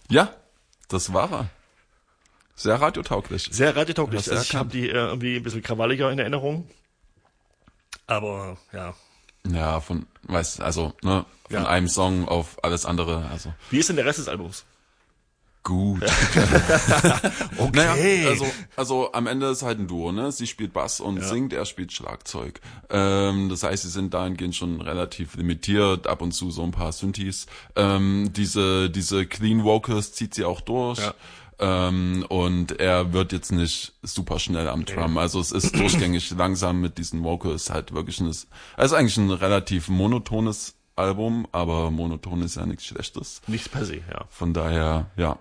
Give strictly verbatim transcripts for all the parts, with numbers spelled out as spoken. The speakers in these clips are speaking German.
Ja, das war er. Sehr radiotauglich. Sehr radiotauglich. Das Also ich habe erkannt. die äh, irgendwie ein bisschen krawalliger in Erinnerung. Aber ja. Ja, von, weißt, also, ne, von Ja. einem Song auf alles andere, also Wie ist denn der Rest des Albums? gut. Okay. Naja, also, also am Ende ist halt ein Duo, ne? Sie spielt Bass und Ja. singt, er spielt Schlagzeug. Ähm, das heißt, sie sind dahingehend schon relativ limitiert, ab und zu so ein paar Synthes. Ähm, diese, diese Clean Vocals zieht sie auch durch. Ja. Ähm, und er wird jetzt nicht super schnell am Drum. Also es ist durchgängig langsam mit diesen Vocals halt wirklich ein, also eigentlich ein relativ monotones Album, aber monoton ist ja nichts Schlechtes. Nichts per se, ja. Von daher, ja.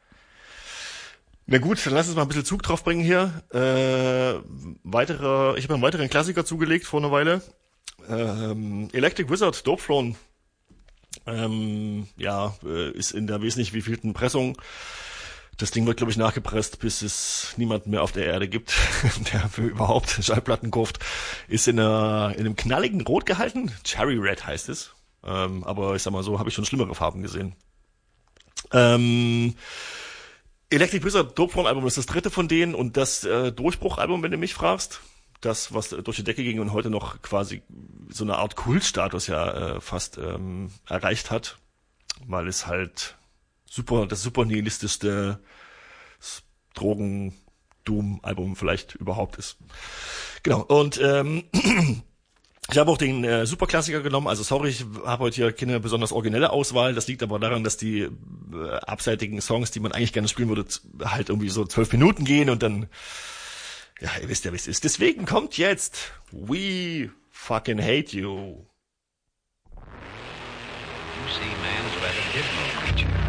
Na gut, dann lass uns mal ein bisschen Zug drauf bringen hier. Äh, weitere, ich habe einen weiteren Klassiker zugelegt vor einer Weile. Ähm, Electric Wizard, Dope Throne. Ähm, ja, äh, ist in der wesentlich wievielten Pressung. Das Ding wird, glaube ich, nachgepresst, bis es niemanden mehr auf der Erde gibt, der für überhaupt Schallplatten kauft. Ist in, einer, in einem knalligen Rot gehalten. Cherry Red heißt es. Ähm, aber ich sag mal so, habe ich schon schlimmere Farben gesehen. Ähm, Electric Wizard Dope Throne Album ist das dritte von denen und das äh, Durchbruchalbum, wenn du mich fragst. Das, was durch die Decke ging und heute noch quasi so eine Art Kultstatus ja äh, fast ähm, erreicht hat. Weil es halt super, das super nihilistischste Drogen-Doom-Album vielleicht überhaupt ist. Genau, und ähm, ich habe auch den äh, Superklassiker genommen, also sorry, ich habe heute hier keine besonders originelle Auswahl, das liegt aber daran, dass die äh, abseitigen Songs, die man eigentlich gerne spielen würde, halt irgendwie so zwölf Minuten gehen und dann, ja, ihr wisst ja, wie es ist. Deswegen kommt jetzt We Fucking Hate You. You see, man is rather dismal creature.